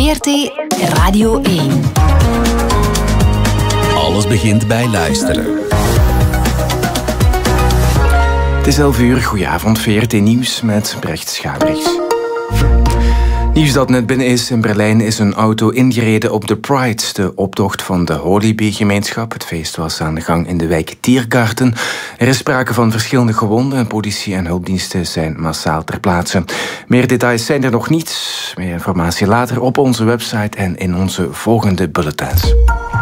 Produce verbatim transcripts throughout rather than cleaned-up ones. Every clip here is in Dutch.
V R T Radio één. Alles begint bij luisteren. Het is elf uur, goedenavond, V R T Nieuws met Brecht Schabriks. Nieuws dat net binnen is. In Berlijn is een auto ingereden op de Pride, de optocht van de Holibee-gemeenschap. Het feest was aan de gang in de wijk Tiergarten. Er is sprake van verschillende gewonden. Politie en hulpdiensten zijn massaal ter plaatse. Meer details zijn er nog niet. Meer informatie later op onze website en in onze volgende bulletins.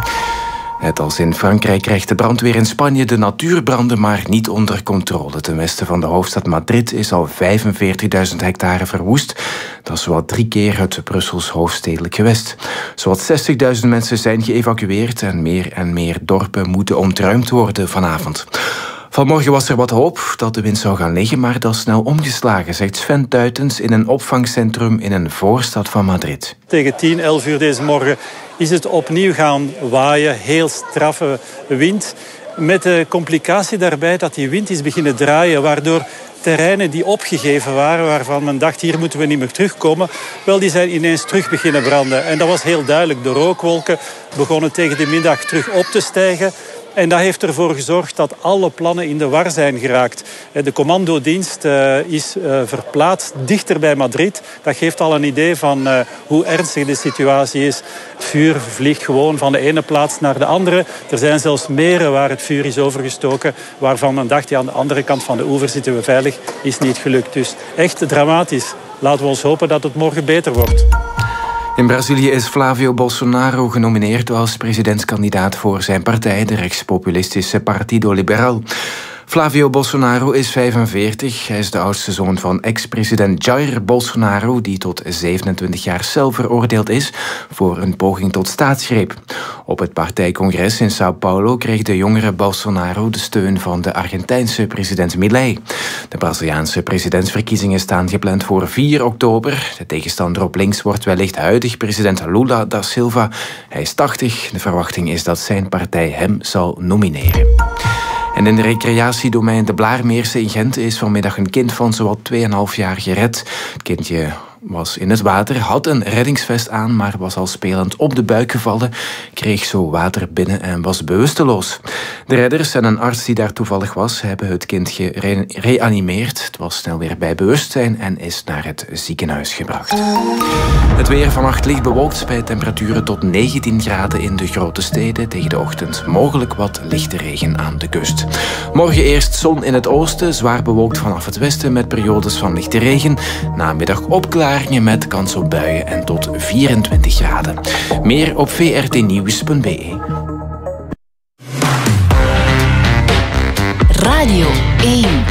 Net als in Frankrijk krijgt de brandweer in Spanje de natuurbranden maar niet onder controle. Ten westen van de hoofdstad Madrid is al vijfenveertigduizend hectare verwoest. Dat is zowat drie keer het Brussels hoofdstedelijk gewest. Zowat zestigduizend mensen zijn geëvacueerd en meer en meer dorpen moeten ontruimd worden vanavond. Vanmorgen was er wat hoop dat de wind zou gaan liggen, maar dat is snel omgeslagen, zegt Sven Tuitens in een opvangcentrum in een voorstad van Madrid. Tegen tien, elf uur deze morgen is het opnieuw gaan waaien, heel straffe wind. Met de complicatie daarbij dat die wind is beginnen draaien, waardoor terreinen die opgegeven waren, waarvan men dacht hier moeten we niet meer terugkomen, wel die zijn ineens terug beginnen branden. En dat was heel duidelijk. De rookwolken begonnen tegen de middag terug op te stijgen. En dat heeft ervoor gezorgd dat alle plannen in de war zijn geraakt. De commandodienst is verplaatst dichter bij Madrid. Dat geeft al een idee van hoe ernstig de situatie is. Het vuur vliegt gewoon van de ene plaats naar de andere. Er zijn zelfs meren waar het vuur is overgestoken, waarvan men dacht, ja, aan de andere kant van de oever zitten we veilig. Is niet gelukt. Dus echt dramatisch. Laten we ons hopen dat het morgen beter wordt. In Brazilië is Flavio Bolsonaro genomineerd als presidentskandidaat voor zijn partij, de rechtspopulistische Partido Liberal. Flavio Bolsonaro is vijfenveertig. Hij is de oudste zoon van ex-president Jair Bolsonaro, die tot zevenentwintig jaar cel veroordeeld is voor een poging tot staatsgreep. Op het partijcongres in São Paulo kreeg de jongere Bolsonaro de steun van de Argentijnse president Milei. De Braziliaanse presidentsverkiezingen staan gepland voor vier oktober. De tegenstander op links wordt wellicht huidig president Lula da Silva. Hij is tachtig. De verwachting is dat zijn partij hem zal nomineren. En in de recreatiedomein De Blaarmeerse in Gent is vanmiddag een kind van zowat twee komma vijf jaar gered. Het kindje was in het water, had een reddingsvest aan, maar was al spelend op de buik gevallen, kreeg zo water binnen en was bewusteloos. De redders en een arts die daar toevallig was, hebben het kind gereanimeerd. Het was snel weer bij bewustzijn en is naar het ziekenhuis gebracht. Het weer vannacht licht bewolkt bij temperaturen tot negentien graden in de grote steden. Tegen de ochtend mogelijk wat lichte regen aan de kust. Morgen eerst zon in het oosten, zwaar bewolkt vanaf het westen met periodes van lichte regen. Namiddag opklaringen met kans op buien en tot vierentwintig graden. Meer op v r t nieuws punt b e. Radio één.